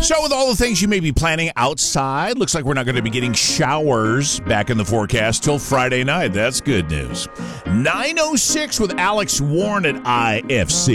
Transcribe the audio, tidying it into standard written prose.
So with all the things you may be planning outside, looks like we're not going to be getting showers back in the forecast till Friday night. That's good news. 9:06 with Alex Warren at IFC.